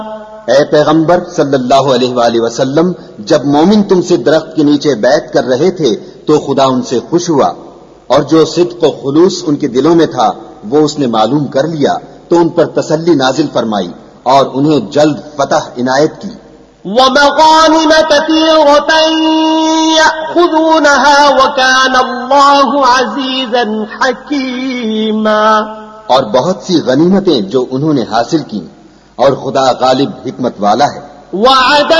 ए पैगंबर सल्लल्लाहु अलैहि वसल्लम, जब मोमिन तुमसे दरख्त के नीचे बैत कर रहे थे तो खुदा उनसे खुश हुआ और जो सिद्क और खुलूस उनके दिलों में था वो उसने मालूम कर लिया तो उन पर तसल्ली नाजिल फरमाई और उन्हें जल्द फतह इनायत की। वमग़ानिम कसीरतन यअख़ुज़ूनहा वकान अल्लाहु अज़ीज़न हकीमा, और बहुत सी गनीमतें जो उन्होंने हासिल की और खुदा गालिब हिकमत वाला है।